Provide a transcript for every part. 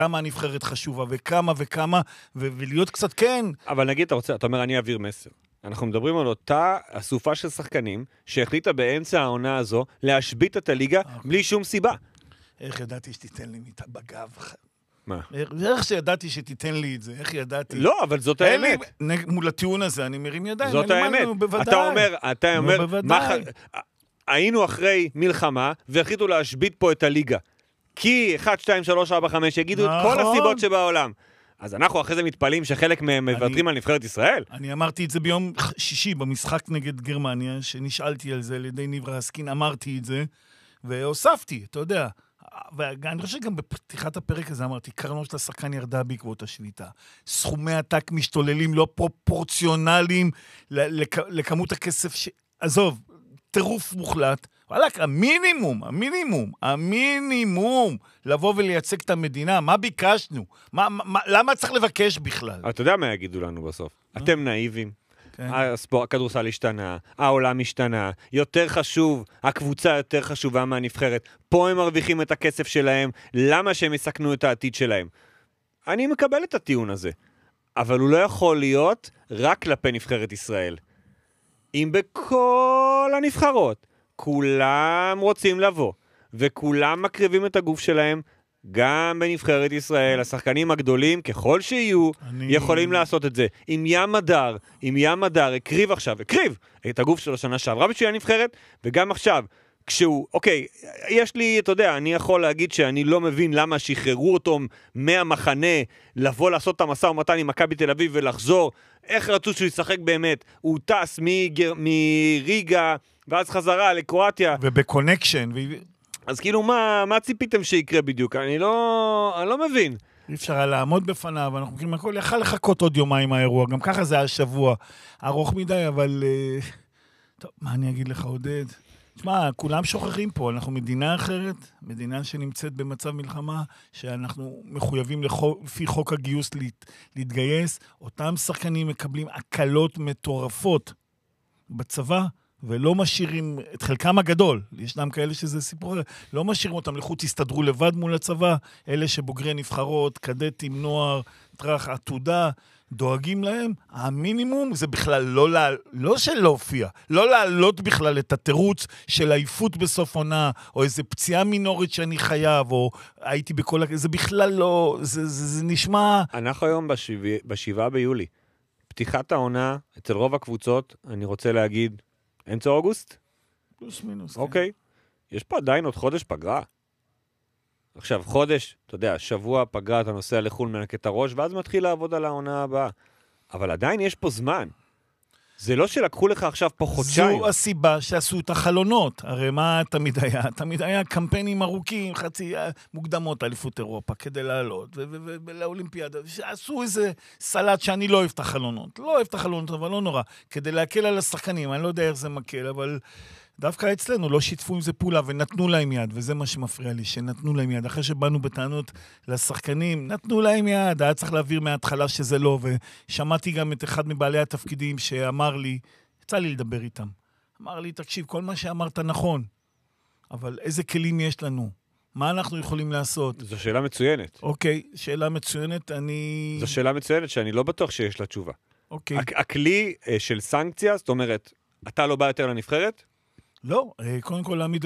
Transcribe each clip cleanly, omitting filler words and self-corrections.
כמה הנבחרת חשובה, וכמה וכמה, ולהיות קצת כן. אבל נגיד, אתה אומר, אני אעביר מסר. אנחנו מדברים על אותה אסופה של שחקנים, שהחליטה באמצע העונה הזו, להשבית את הליגה בלי שום סיבה. איך ידעתי שתיתן לי מיטה בגב? מה? איך שידעתי שתיתן לי את זה? איך ידעתי? לא, אבל זאת האמת. מול הטיעון הזה, אני מרים ידיים. זאת האמת. אתה אומר, היינו אחרי מלחמה, והחליטו להשבית פה את הליגה. כי 1, 2, 3, 4, 5 יגידו את כל הסיבות שבעולם. אז אנחנו אחרי זה מתפעלים שחלק מהם מוותרים על נבחרת ישראל. אני אמרתי את זה ביום שישי, במשחק נגד גרמניה, שנשאלתי על זה על ידי ניב רסקין, אמרתי את זה, והוספתי, אתה יודע. ואני חושב שגם בפתיחת הפרק הזה אמרתי, קרנו של השחקן ירדה בעקבות השביתה. סכומי עתק משתוללים לא פרופורציונליים לכמות הכסף עזוב, טירוף מוחלט. וואלק, המינימום, לבוא ולייצג את המדינה, מה ביקשנו? למה צריך לבקש בכלל? אתה יודע מה יגידו לנו בסוף? אתם נאיבים, הכדורסל השתנה, העולם השתנה, יותר חשוב, הקבוצה יותר חשובה מהנבחרת, פה הם מרוויחים את הכסף שלהם, למה שהם יסכנו את העתיד שלהם? אני מקבל את הטיעון הזה, אבל הוא לא יכול להיות רק כלפי נבחרת ישראל. אם בכל הנבחרות, כולם רוצים לבוא, וכולם מקריבים את הגוף שלהם, גם בנבחרת ישראל, השחקנים הגדולים, ככל שיהיו, יכולים לעשות את זה. אם ים מדר הקריב את הגוף שלו שנה שעברה בשביל הנבחרת, וגם עכשיו, כשהוא, אוקיי, יש לי, אתה יודע, אני יכול להגיד שאני לא מבין למה שחררו אותו מהמחנה, לבוא לעשות את המשא ומתן עם מכבי תל אביב ולחזור, איך רצו שהוא ישחק באמת? הוא טס מריגה, ואז חזרה לקרואטיה. ובקונקשן. אז כאילו, מה ציפיתם שיקרה בדיוק? אני לא מבין. אי אפשר לעמוד בפניו, אנחנו מכירים הכל, יכל לחכות עוד יומיים האירוע, גם ככה זה השבוע. ארוך מדי, אבל... טוב, מה אני אגיד לך, עודד? תשמע, כולם שוכחים פה, אנחנו מדינה אחרת, מדינה שנמצאת במצב מלחמה, שאנחנו מחויבים לפי חוק הגיוס להתגייס, אותם שחקנים מקבלים הקלות מטורפות בצבא, ולא משאירים את חלקם הגדול, ישנם כאלה שזה סיפור, לא משאירים אותם לחוץ, יסתדרו לבד מול הצבא, אלה שבוגרי נבחרות, קדטים, נוער, טרח, עתודה, דואגים להם, המינימום זה בכלל לא של להופיע, לא להעלות בכלל את התירוץ של העיפות בסוף עונה, או איזה פציעה מינורית שאני חייב, או הייתי בכל... זה בכלל לא... זה נשמע... אנחנו היום ב7 ביולי. פתיחת העונה, אצל רוב הקבוצות, אני רוצה להגיד, אמצע אוגוסט? פלוס מינוס. אוקיי. יש פה עדיין עוד חודש פגרה. עכשיו, חודש, אתה יודע, שבוע פגרה, אתה נוסע לחול מנקה את הראש, ואז מתחיל לעבוד על העונה הבאה. אבל עדיין יש פה זמן. זה לא שלקחו לך עכשיו פה חודשיים. זו הסיבה שעשו את החלונות. הרי מה תמיד היה? תמיד היה קמפיינים ארוכים, חצי מוקדמות אליפות אירופה, כדי לעלות, ולאולימפיאדה. שעשו איזה סלט שאני לא אוהב את החלונות. לא אוהב את החלונות, אבל לא נורא. כדי להקל על השחקנים, אני לא יודע איך זה מקל, אבל... דווקא אצלנו לא שיתפו עם זה פעולה ונתנו להם יד, וזה מה שמפריע לי, שנתנו להם יד. אחרי שבאנו בטענות לשחקנים, נתנו להם יד, היה צריך להעביר מההתחלה שזה לא, ושמעתי גם את אחד מבעלי התפקידים שאמר לי, יצא לי לדבר איתם, אמר לי, תקשיב, כל מה שאמרת נכון, אבל איזה כלים יש לנו? מה אנחנו יכולים לעשות? זו שאלה מצוינת. אוקיי, שאלה מצוינת, זו שאלה מצוינת שאני לא בטוח שיש לה תשובה. אוקיי. הכלי של סנקציה, זאת אומרת, אתה לא בא יותר לנבחרת? לא, קודם כל להעמיד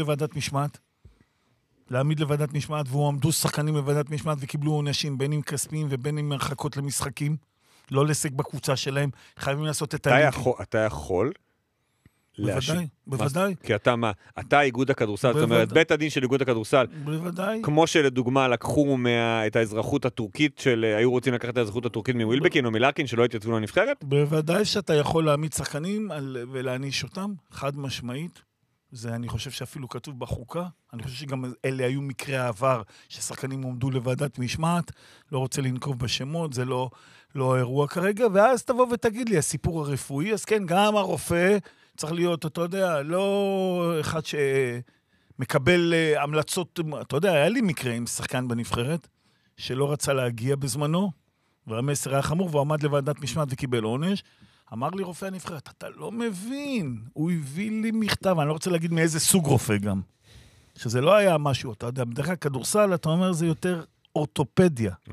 לוועדת משמעת, והוא עמדו שחקנים לוועדת משמעת וקיבלו עונשים בין אם כספיים ובין אם הרחקות למשחקים, לא לסק בקבוצה שלהם, חייבים לעשות את אתה יכול? בוודאי. כי אתה איגוד הכדורסל, זאת אומרת, בית הדין של איגוד הכדורסל, בוודאי. כמו שלדוגמה לקחו את האזרחות הטורקית, היו רוצים לקחת את האזרחות הטורקית מווילבקין או מלארקין, שלא התייצבו לנבחרת? בוודאי שאתה יכול להעמיד שחקנים ולהעניש אותם, חד משמעית. זה אני חושב שאפילו כתוב בחוקה, אני חושב שגם אלה היו מקרי העבר, ששחקנים עומדו לוועדת משמעת, לא רוצה לנקוב בשמות, זה לא אירוע כרגע, ואז תבוא ותגיד לי, הסיפור הרפואי, אז כן, גם הרופא צריך להיות, אתה יודע, לא אחד שמקבל המלצות, אתה יודע, היה לי מקרה עם שחקן בנבחרת, שלא רצה להגיע בזמנו, והמסר היה חמור, והוא עמד לוועדת משמעת וקיבל עונש, אמר לי רופא הנבחרת, אתה לא מבין, הוא הביא לי מכתב, אני לא רוצה להגיד מאיזה סוג רופא גם, שזה לא היה משהו, אתה יודע, בדרך כלל כדורסל, אתה אומר, זה יותר אורתופדיה.